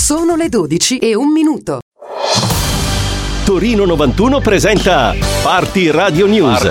Sono le 12:01. Torino 91 presenta Party Radio News.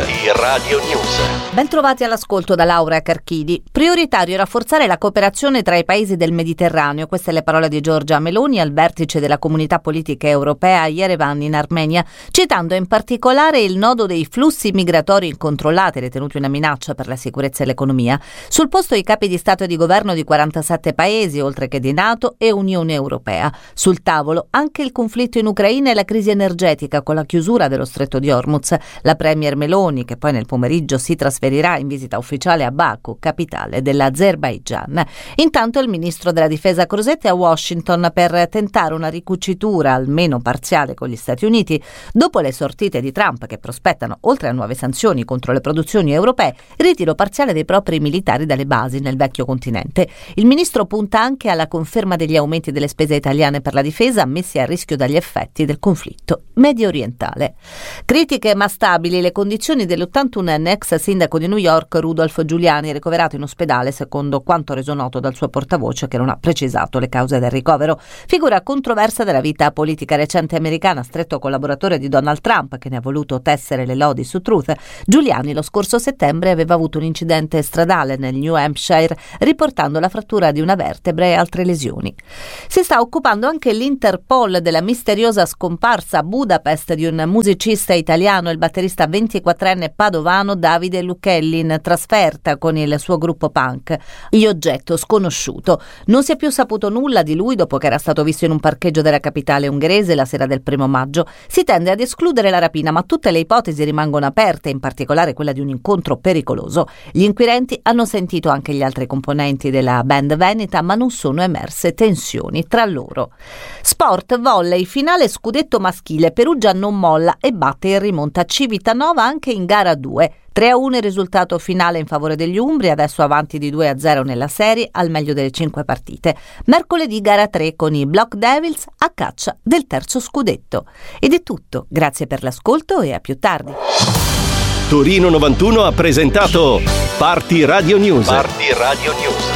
Ben trovati all'ascolto da Laura Carchidi. Prioritario rafforzare la cooperazione tra i paesi del Mediterraneo. Queste le parole di Giorgia Meloni al vertice della Comunità Politica Europea a Yerevan in Armenia, citando in particolare il nodo dei flussi migratori incontrollati, ritenuti una minaccia per la sicurezza e l'economia. Sul posto i capi di Stato e di Governo di 47 paesi, oltre che di NATO e Unione Europea. Sul tavolo anche il conflitto in Ucraina e la crisi energetica con la chiusura dello Stretto di Hormuz. La premier Meloni, che poi nel pomeriggio si trasferirà in visita ufficiale a Baku, capitale dell'Azerbaigian. Intanto il ministro della difesa Crosetti è a Washington per tentare una ricucitura almeno parziale con gli Stati Uniti dopo le sortite di Trump che prospettano, oltre a nuove sanzioni contro le produzioni europee, il ritiro parziale dei propri militari dalle basi nel vecchio continente. Il ministro punta anche alla conferma degli aumenti delle spese italiane per la difesa messi a rischio dagli effetti del conflitto medio orientale. Critiche ma stabili le condizioni dell'81enne ex sindaco di New York Rudolph Giuliani, ricoverato in ospedale secondo quanto reso noto dal suo portavoce, che non ha precisato le cause del ricovero. Figura controversa della vita politica recente americana, stretto collaboratore di Donald Trump, che ne ha voluto tessere le lodi su Truth. Giuliani lo scorso settembre aveva avuto un incidente stradale nel New Hampshire, riportando la frattura di una vertebra e altre lesioni. Si sta occupando anche l'Interpol della misteriosa scomparsa a Budapest di un musicista italiano, il batterista 24enne padovano Davide Lucchelli, in trasferta con il suo gruppo punk. Gli oggetto sconosciuto. Non si è più saputo nulla di lui dopo che era stato visto in un parcheggio della capitale ungherese la sera del 1 maggio. Si tende ad escludere la rapina, ma tutte le ipotesi rimangono aperte, in particolare quella di un incontro pericoloso. Gli inquirenti hanno sentito anche gli altri componenti della band veneta, ma non sono emerse tensioni tra loro. Sport, volley, finale scudetto maschile. Perugia non molla e batte in rimonta Civitanova anche in gara 2. 3-1 il risultato finale in favore degli umbri, adesso avanti di 2-0 nella serie, al meglio delle 5 partite. Mercoledì gara 3 con i Block Devils a caccia del terzo scudetto. Ed è tutto, grazie per l'ascolto e a più tardi. Torino 91 ha presentato Party Radio News.